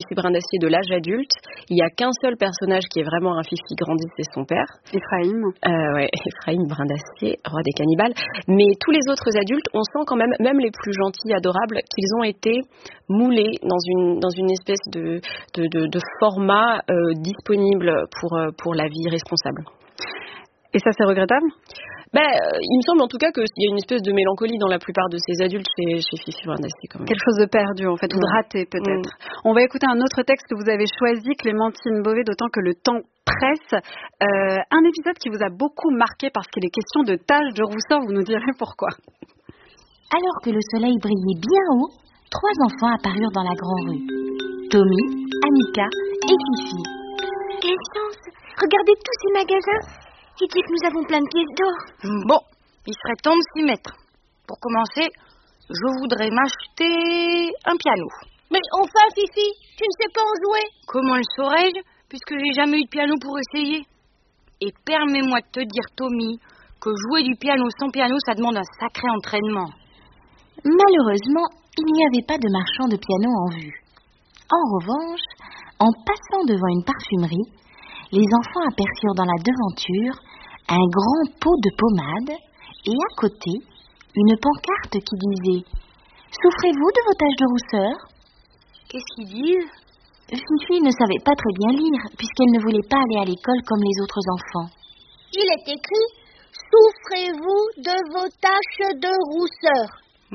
Fifi Brin d'Acier de l'âge adulte, il n'y a qu'un seul personnage qui est vraiment un Fifi grandi, c'est son père. Ephraim. Ouais, Ephraim Brin d'Acier, roi des cannibales. Mais tous les autres adultes, on sent quand même les plus gentils, adorables, qu'ils ont été moulés dans une espèce de format disponible pour la vie responsable. Et ça, c'est regrettable ? Il me semble en tout cas qu'il y a une espèce de mélancolie dans la plupart de ces adultes chez Fifi Brin d'Acier quand même. Quelque chose de perdu en fait, ou de raté peut-être. On va écouter un autre texte que vous avez choisi, Clémentine Beauvais, d'autant que le temps presse. Un épisode qui vous a beaucoup marqué parce qu'il est question de taches de rousseur, vous nous direz pourquoi. Alors que le soleil brillait bien haut, 3 enfants apparurent dans la grande rue. Tommy, Annika et Fifi. Quelle chance! Regardez tous ces magasins! Il dit que nous avons plein de pièces d'or. Bon, il serait temps de s'y mettre. Pour commencer, je voudrais m'acheter un piano. Mais enfin, Fifi, tu ne sais pas en jouer. Comment le saurais-je, puisque j'ai jamais eu de piano pour essayer? Et permets-moi de te dire, Tommy, que jouer du piano sans piano, ça demande un sacré entraînement. Malheureusement, il n'y avait pas de marchand de piano en vue. En revanche, en passant devant une parfumerie, les enfants aperçurent dans la devanture un grand pot de pommade et à côté, une pancarte qui disait « Souffrez-vous de vos taches de rousseur ?» Qu'est-ce qu'ils disent? Fifi ne savait pas très bien lire puisqu'elle ne voulait pas aller à l'école comme les autres enfants. Il est écrit « Souffrez-vous de vos taches de rousseur ?»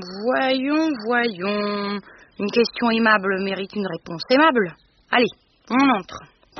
Voyons. Une question aimable mérite une réponse aimable. Allez, on entre.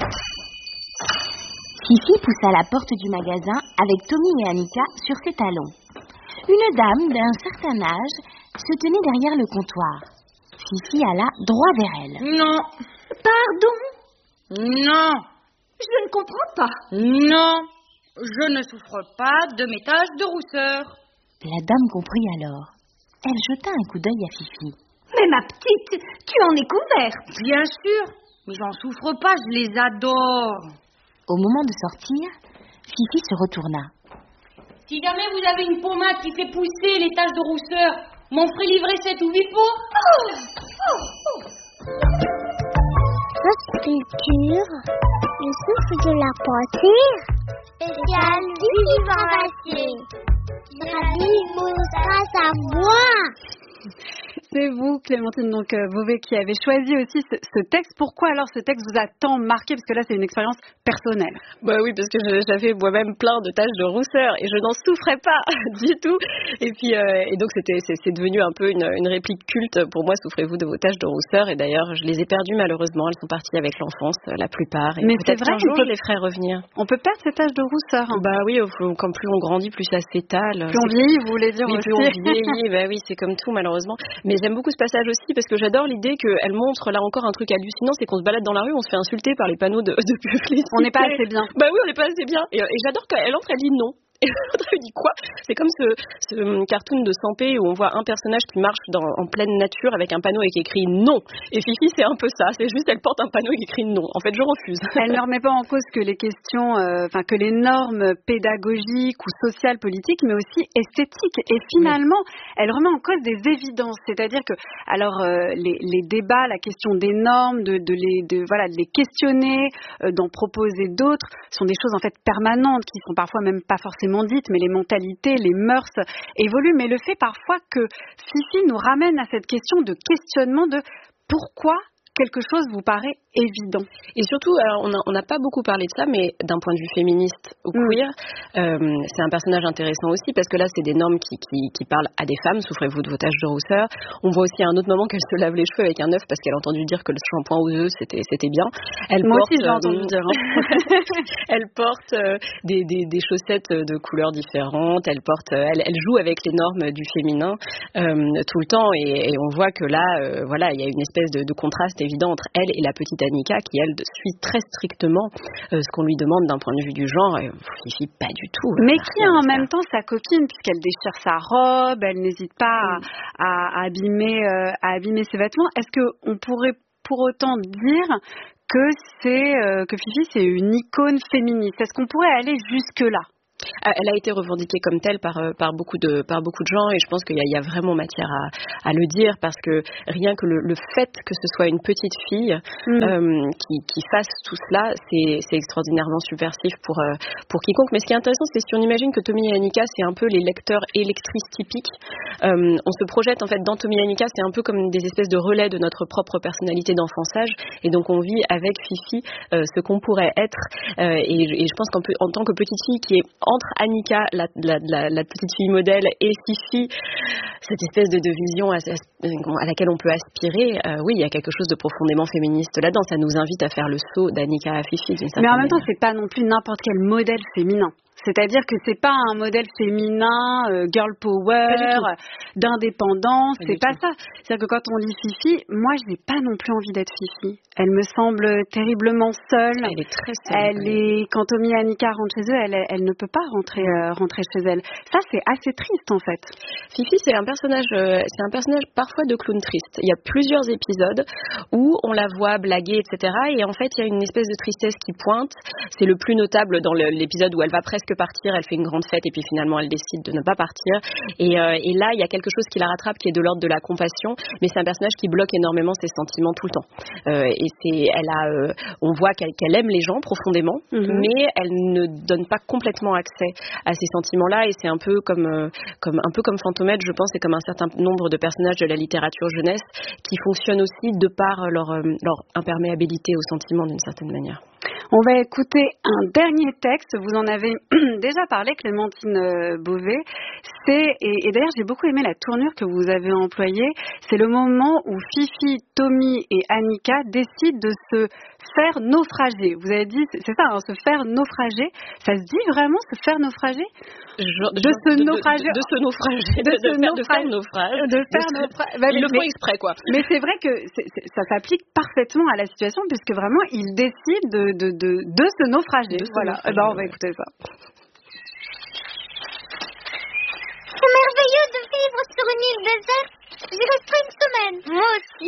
Fifi poussa la porte du magasin avec Tommy et Annika sur ses talons. Une dame d'un certain âge se tenait derrière le comptoir. Fifi alla droit vers elle. Non. Pardon? Non. Je ne comprends pas. Non. Je ne souffre pas de mes taches de rousseur. La dame comprit alors. Elle jeta un coup d'œil à Fifi. Mais ma petite, tu en es couverte. Bien sûr. Mais j'en souffre pas, je les adore. Au moment de sortir, Fifi se retourna. Si jamais vous avez une pommade qui fait pousser les taches de rousseur, m'en ferez livrer 7 ou 8 pots? Notre culture, le souffle de la pensée, égale Fifi Brin d'Acier. J'habille mon grâce à moi. C'est vous, Clémentine Beauvais, qui avez choisi aussi ce texte. Pourquoi alors ce texte vous a tant marqué? Parce que là, c'est une expérience personnelle. Oui, parce que j'avais moi-même plein de taches de rousseur et je n'en souffrais pas du tout. Et puis, donc c'est devenu un peu une réplique culte pour moi. Souffrez-vous de vos taches de rousseur? Et d'ailleurs, je les ai perdues malheureusement. Elles sont parties avec l'enfance, la plupart. Et mais c'est vrai, vrai, je les ferai revenir. On peut perdre ces taches de rousseur. Oui, quand plus on grandit, plus ça s'étale. Plus on vieillit, vous voulez dire oui, aussi. Plus on vieillit, oui, c'est comme tout malheureusement. Mais j'aime beaucoup ce passage aussi parce que j'adore l'idée qu'elle montre là encore un truc hallucinant, c'est qu'on se balade dans la rue, on se fait insulter par les panneaux de publicité. On n'est pas assez bien. Oui, on n'est pas assez bien. Et j'adore qu'elle entre, elle dit non. Et l'autre elle dit quoi? C'est comme ce cartoon de Sampé où on voit un personnage qui marche en pleine nature avec un panneau avec écrit non. Et Fifi, c'est un peu ça. C'est juste, elle porte un panneau avec écrit non. En fait, je refuse. Elle ne remet pas en cause que les questions, que les normes pédagogiques ou sociales, politiques, mais aussi esthétiques. Et finalement, elle remet en cause des évidences. C'est-à-dire que, les débats, la question des normes, de les questionner, d'en proposer d'autres, sont des choses en fait permanentes qui sont parfois même pas forcément dites, mais les mentalités, les mœurs évoluent. Mais le fait parfois que Fifi nous ramène à cette question de questionnement de pourquoi quelque chose vous paraît évident. Et surtout, alors on n'a pas beaucoup parlé de ça, mais d'un point de vue féministe ou queer, c'est un personnage intéressant aussi parce que là, c'est des normes qui parlent à des femmes. Souffrez-vous de vos taches de rousseur? On voit aussi à un autre moment qu'elle se lave les cheveux avec un œuf parce qu'elle a entendu dire que le shampoing aux œufs c'était bien. Moi aussi, j'ai entendu dire. Elle porte des chaussettes de couleurs différentes. Elle joue avec les normes du féminin tout le temps et on voit que là, il y a une espèce de contraste évident entre elle et la petite Annika qui, elle, suit très strictement ce qu'on lui demande d'un point de vue du genre. Fifi, pas du tout. Mais qui est en même temps sa copine, puisqu'elle déchire sa robe, elle n'hésite pas à abîmer ses vêtements. Est-ce qu'on pourrait pour autant dire que Fifi, c'est une icône féministe? Est-ce qu'on pourrait aller jusque-là? Elle a été revendiquée comme telle par beaucoup de gens, et je pense qu'il y a vraiment matière à le dire, parce que rien que le fait que ce soit une petite fille qui fasse tout cela, c'est extraordinairement subversif pour quiconque. Mais ce qui est intéressant, c'est si on imagine que Tommy et Annika, c'est un peu les lecteurs et lectrices typiques. On se projette en fait dans Tommy et Annika, c'est un peu comme des espèces de relais de notre propre personnalité d'enfançage, et donc on vit avec Fifi ce qu'on pourrait être, et je pense qu'en tant que petite fille qui est entre Annika, la petite fille modèle, et Fifi, cette espèce de vision à laquelle on peut aspirer, oui, il y a quelque chose de profondément féministe là-dedans. Ça nous invite à faire le saut d'Annika à Fifi. Mais en même temps, c'est pas non plus n'importe quel modèle féminin. C'est-à-dire que c'est pas un modèle féminin, girl power, d'indépendance, c'est pas ça. C'est-à-dire que quand on lit Fifi, moi je n'ai pas non plus envie d'être Fifi. Elle me semble terriblement seule. Elle est très seule. Quand Tommy et Annika rentrent chez eux, elle ne peut pas rentrer chez elle. Ça, c'est assez triste en fait. Fifi, c'est un personnage parfois de clown triste. Il y a plusieurs épisodes où on la voit blaguer, etc. Et en fait, il y a une espèce de tristesse qui pointe. C'est le plus notable dans l'épisode où elle va presque partir, elle fait une grande fête et puis finalement elle décide de ne pas partir. Et là, il y a quelque chose qui la rattrape qui est de l'ordre de la compassion, mais c'est un personnage qui bloque énormément ses sentiments tout le temps. On voit qu'elle aime les gens profondément, mais elle ne donne pas complètement accès à ces sentiments-là, et c'est un peu comme Fantomette, je pense, et comme un certain nombre de personnages de la littérature jeunesse qui fonctionnent aussi de par leur imperméabilité aux sentiments d'une certaine manière. On va écouter un dernier texte. Vous en avez déjà parlé, Clémentine Beauvais. Et d'ailleurs, j'ai beaucoup aimé la tournure que vous avez employée. C'est le moment où Fifi, Tommy et Annika décident de se faire naufrager. Vous avez dit, c'est ça, se faire naufrager. Ça se dit vraiment, se faire naufrager ? De faire naufrage. Ils le font exprès, quoi. Mais c'est vrai que ça s'applique parfaitement à la situation, puisque vraiment, ils décident de se naufrager. Voilà. On va écouter ça. C'est merveilleux de vivre sur une île déserte. J'y resterai une semaine. Moi aussi.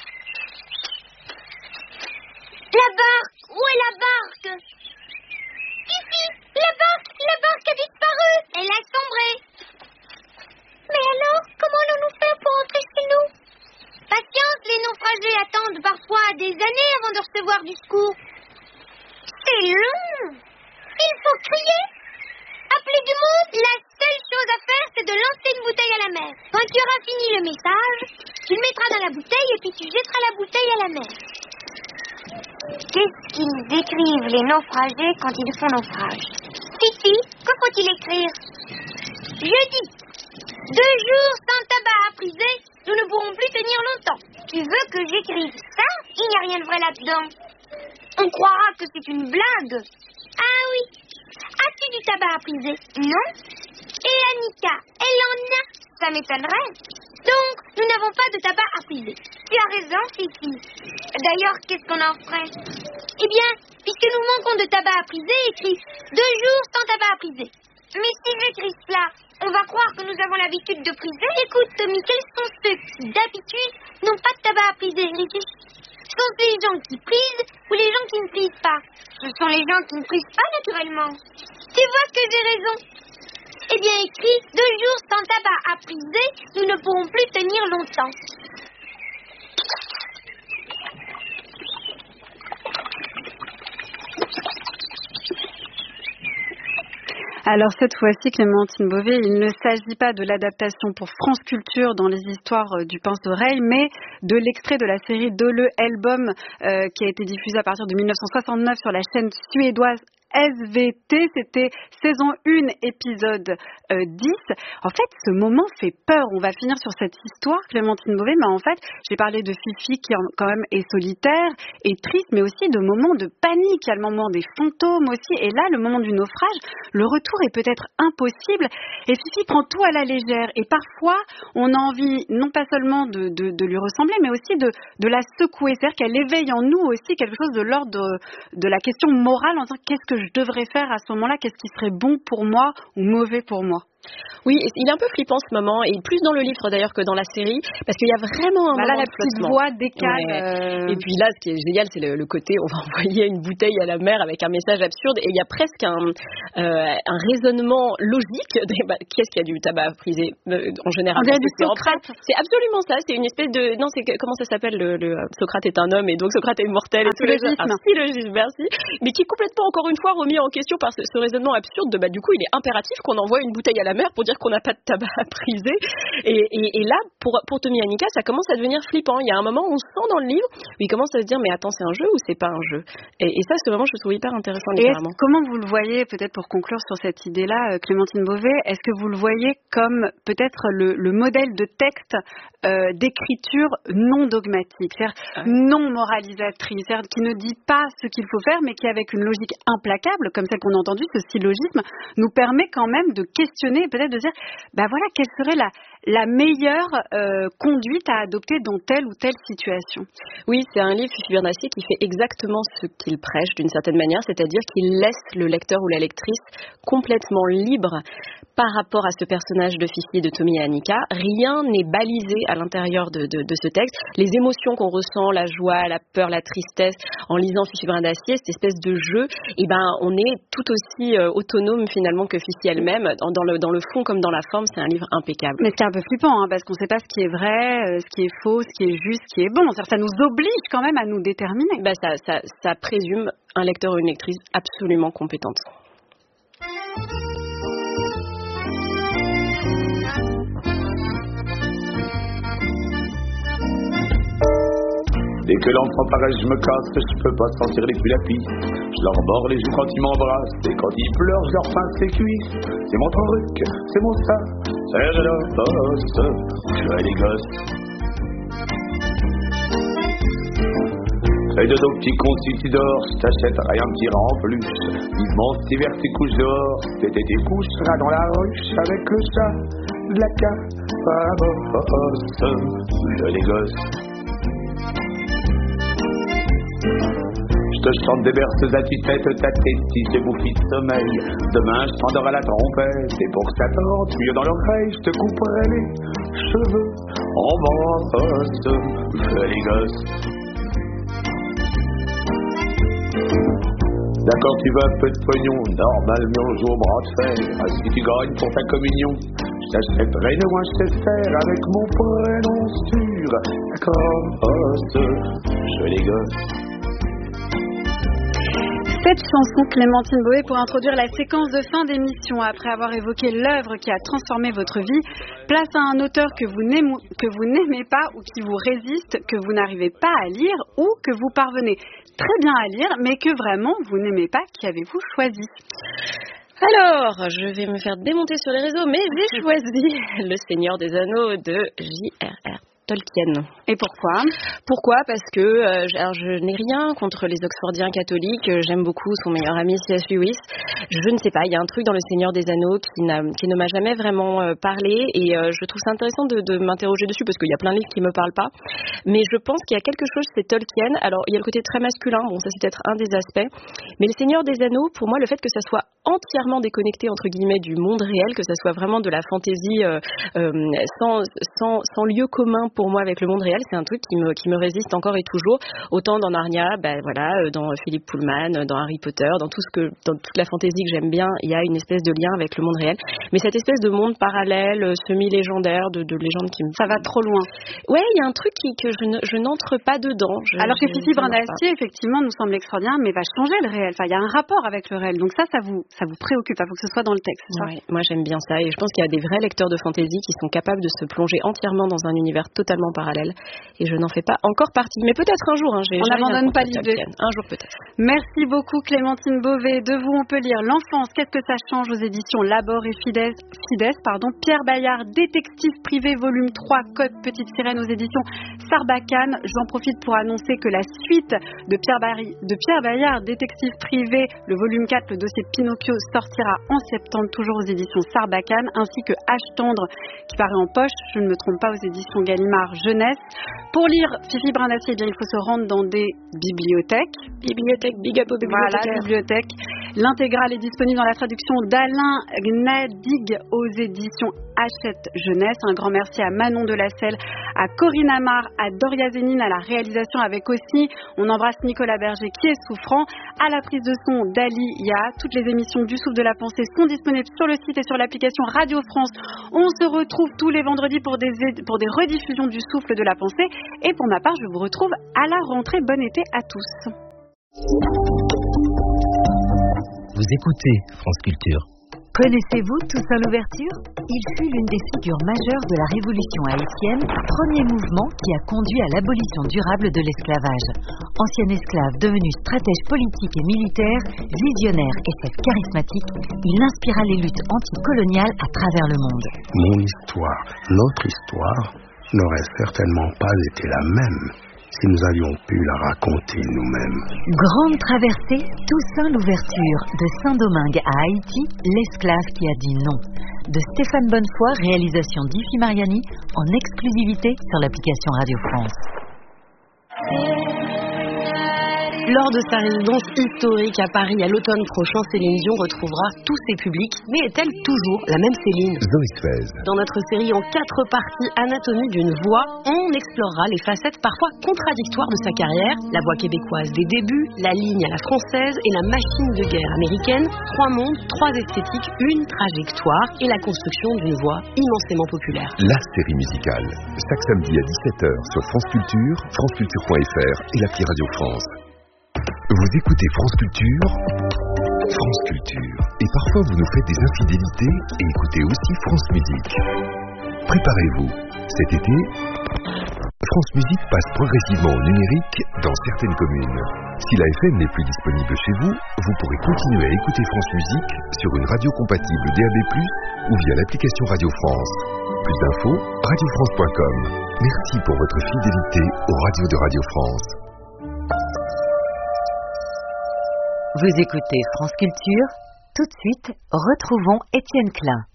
La barque. Où est la barque? Fifi, la barque a disparu. Elle a sombré. Mais alors, comment allons-nous faire pour rentrer chez nous? Patience, les naufragés attendent parfois des années avant de recevoir du secours. C'est long. Il faut crier. Appeler du monde. La seule chose à faire, c'est de lancer une bouteille à la mer. Quand tu auras fini le message, tu le mettras dans la bouteille et puis tu jetteras la bouteille à la mer. Qu'est-ce qu'ils écrivent, les naufragés, quand ils font naufrage? Fifi, que faut-il écrire? Je dis, 2 jours sans tabac à priser, nous ne pourrons plus tenir longtemps. Tu veux que j'écrive ça? Il n'y a rien de vrai là-dedans. On croira que c'est une blague. Ah oui. As-tu du tabac à priser? Non. Et Annika, elle en a? Ça m'étonnerait. Donc, nous n'avons pas de tabac à priser. Tu as raison, Fifi. D'ailleurs, qu'est-ce qu'on en ferait? Eh bien, puisque nous manquons de tabac à priser, écris 2 jours sans tabac à priser. Mais si j'écris cela, on va croire que nous avons l'habitude de priser. Écoute, Tommy, quels sont ceux qui, d'habitude, n'ont pas de tabac à priser? Sont-ce les gens qui prisent ou les gens qui ne prisent pas? Ce sont les gens qui ne prisent pas, naturellement. Tu vois que j'ai raison. Eh bien, écris 2 jours sans tabac à priser, nous ne pourrons plus tenir longtemps. Alors cette fois-ci, Clémentine Beauvais, il ne s'agit pas de l'adaptation pour France Culture dans les histoires du Pince-Oreille, mais de l'extrait de la série Dole Album qui a été diffusée à partir de 1969 sur la chaîne suédoise SVT, c'était saison 1, épisode 10. En fait, ce moment fait peur. On va finir sur cette histoire, Clémentine Beauvais, mais en fait, j'ai parlé de Fifi qui quand même est solitaire et triste, mais aussi de moments de panique. Il y a le moment des fantômes aussi, et là, le moment du naufrage, le retour est peut-être impossible, et Fifi prend tout à la légère, et parfois, on a envie, non pas seulement de lui ressembler, mais aussi de la secouer, c'est-à-dire qu'elle éveille en nous aussi quelque chose de l'ordre de la question morale, en disant qu'est-ce que je devrais faire à ce moment-là, qu'est-ce qui serait bon pour moi ou mauvais pour moi. Oui, il est un peu flippant ce moment, et plus dans le livre d'ailleurs que dans la série, parce qu'il y a vraiment un moment la de petite flottement. voix décale. Et puis là, ce qui est génial, c'est le côté, on va envoyer une bouteille à la mer avec un message absurde, et il y a presque un raisonnement logique. Qu'est-ce qu'il y a du tabac prisé en général? On dirait du Socrate. C'est absolument ça, c'est une espèce de... Non, comment ça s'appelle le Socrate est un homme, et donc Socrate est mortel. Un syllogisme, merci. Mais qui est complètement, encore une fois, remis en question par ce raisonnement absurde de, du coup, il est impératif qu'on envoie une bouteille à la mer pour dire qu'on n'a pas de tabac à priser. Et là, pour Tommy Annika, ça commence à devenir flippant. Il y a un moment où on sent dans le livre où il commence à se dire, mais attends, c'est un jeu ou c'est pas un jeu? Et ça, ce moment, je le trouve hyper intéressant littéralement. Comment vous le voyez, peut-être pour conclure sur cette idée-là, Clémentine Beauvais, est-ce que vous le voyez comme peut-être le modèle de texte d'écriture non dogmatique, c'est-à-dire non moralisatrice, c'est-à-dire qui ne dit pas ce qu'il faut faire, mais qui, avec une logique implacable, comme celle qu'on a entendue, ce syllogisme, nous permet quand même de questionner, peut-être de dire, voilà, quelle serait la meilleure conduite à adopter dans telle ou telle situation. Oui, c'est un livre, Fifi Bernacier, qui fait exactement ce qu'il prêche d'une certaine manière, c'est-à-dire qu'il laisse le lecteur ou la lectrice complètement libre par rapport à ce personnage de Fifi et de Tommy et Annika. Rien n'est balisé à l'intérieur de ce texte. Les émotions qu'on ressent, la joie, la peur, la tristesse, en lisant Fifi Brin d'Acier, cette espèce de jeu, on est tout aussi autonome finalement que Fifi elle-même. Dans le fond comme dans la forme, c'est un livre impeccable. Mais c'est un peu flippant, parce qu'on ne sait pas ce qui est vrai, ce qui est faux, ce qui est juste, ce qui est bon. Ça nous oblige quand même à nous déterminer. Ça présume un lecteur ou une lectrice absolument compétente. Dès que l'enfant paraît, je me casse, je peux pas sentir les lapis. Je leur mords les joues quand ils m'embrassent, et quand ils pleurent, je leur pince les cuisses. C'est mon truc, c'est mon ça, c'est la bosse, je fais les gosses. Et de nos petits comptes, si tu dors, je t'achète rien qui rend en plus. Vivement cet hiver tes couches dehors, cet été tu coucheras dans la ruche avec le chat de la bosse, je les gosses. Je te chante des berceuses à tue-tête, ta tête si j'ai bouffi de sommeil. Demain je t'endors à la trompette, et pour que ça tente mieux dans l'oreille, je te couperai les cheveux en brosse, je les gosses. D'accord, tu veux un peu de pognon, normal, mais on joue au bras de fer. Si tu gagnes pour ta communion, je t'achèterai une Winchester avec mon prénom sur la crosse, je les gosses. Cette chanson, Clémentine Beauvais, pour introduire la séquence de fin d'émission, après avoir évoqué l'œuvre qui a transformé votre vie, place à un auteur que vous n'aimez pas ou qui vous résiste, que vous n'arrivez pas à lire ou que vous parvenez très bien à lire, mais que vraiment vous n'aimez pas. Qui avez-vous choisi ? Alors, je vais me faire démonter sur les réseaux, mais j'ai choisi Le Seigneur des Anneaux de J.R.R. Tolkien. Et pourquoi ? Pourquoi ? Parce que je n'ai rien contre les Oxfordiens catholiques. J'aime beaucoup son meilleur ami C.S. Lewis. Je ne sais pas, il y a un truc dans Le Seigneur des Anneaux qui ne m'a jamais vraiment parlé, et je trouve ça intéressant de m'interroger dessus parce qu'il y a plein de livres qui me parlent pas. Mais je pense qu'il y a quelque chose chez Tolkien. Alors, il y a le côté très masculin. Bon, ça c'est peut-être un des aspects. Mais Le Seigneur des Anneaux, pour moi, le fait que ça soit entièrement déconnecté entre guillemets du monde réel, que ça soit vraiment de la fantaisie sans lieu commun pour moi avec le monde réel, c'est un truc qui me résiste encore et toujours. Autant dans Narnia, dans Philippe Pullman, dans Harry Potter, dans toute la fantaisie que j'aime bien, il y a une espèce de lien avec le monde réel. Mais cette espèce de monde parallèle, semi-légendaire, de légendes qui me... Ça va trop loin. Ouais, il y a un truc que je n'entre pas dedans. Alors que Fifi Brin d'Acier, effectivement, nous semble extraordinaire, mais va changer le réel. Enfin, il y a un rapport avec le réel. Donc ça vous préoccupe. Il faut que ce soit dans le texte. Ouais, moi j'aime bien ça, et je pense qu'il y a des vrais lecteurs de fantaisie qui sont capables de se plonger entièrement dans un univers totalement parallèle, et je n'en fais pas encore partie, mais peut-être un jour. On n'abandonne pas l'idée. Un jour peut-être. Merci beaucoup Clémentine Beauvais. De vous, on peut lire L'enfance, qu'est-ce que ça change aux éditions Labor et Fides. Pierre Bayard, Détective privé volume 3, Code Petite Sirène aux éditions Sarbacane. J'en profite pour annoncer que la suite de Pierre Bayard, Détective privé, le volume 4, le dossier Pinocchio, sortira en septembre, toujours aux éditions Sarbacane, ainsi que H tendre qui paraît en poche, je ne me trompe pas, aux éditions Gallimard Jeunesse. Pour lire Fifi Brin d'Acier, il faut se rendre dans des bibliothèques. Big up aux bibliothèques. Voilà, bibliothèques. L'intégrale est disponible dans la traduction d'Alain Gnadig aux éditions Hachette Jeunesse. Un grand merci à Manon Delacelle, à Corinne Amar, à Doria Zénine à la réalisation avec aussi, on embrasse Nicolas Berger qui est souffrant, à la prise de son d'Ali Ya. Toutes les émissions du Souffle de la Pensée sont disponibles sur le site et sur l'application Radio France. On se retrouve tous les vendredis pour des rediffusions du Souffle de la Pensée. Et pour ma part, je vous retrouve à la rentrée. Bon été à tous. Vous écoutez France Culture. Connaissez-vous Toussaint Louverture ? Il fut l'une des figures majeures de la révolution haïtienne, premier mouvement qui a conduit à l'abolition durable de l'esclavage. Ancien esclave devenu stratège politique et militaire, visionnaire et chef charismatique, il inspira les luttes anticoloniales à travers le monde. Mon histoire, notre histoire, n'aurait certainement pas été la même si nous avions pu la raconter nous-mêmes. Grande traversée, Toussaint Louverture, de Saint-Domingue à Haïti, l'esclave qui a dit non. De Stéphane Bonnefoy, réalisation d'Ifi Mariani, en exclusivité sur l'application Radio France. Lors de sa résidence historique à Paris à l'automne prochain, Céline Dion retrouvera tous ses publics. Mais est-elle toujours la même Céline ? Zoé Sfez. Dans notre série en 4 parties, Anatomie d'une voix, on explorera les facettes parfois contradictoires de sa carrière. La voix québécoise des débuts, la ligne à la française et la machine de guerre américaine. 3 mondes, 3 esthétiques, une trajectoire et la construction d'une voix immensément populaire. La série musicale. Chaque samedi à 17h sur France Culture, franceculture.fr et l'appli Radio France. Vous écoutez France Culture, et parfois vous nous faites des infidélités et écoutez aussi France Musique. Préparez-vous, cet été, France Musique passe progressivement au numérique dans certaines communes. Si la FM n'est plus disponible chez vous, vous pourrez continuer à écouter France Musique sur une radio compatible DAB+, ou via l'application Radio France. Plus d'infos, radiofrance.com. Merci pour votre fidélité aux radios de Radio France. Vous écoutez France Culture. Tout de suite, retrouvons Étienne Klein.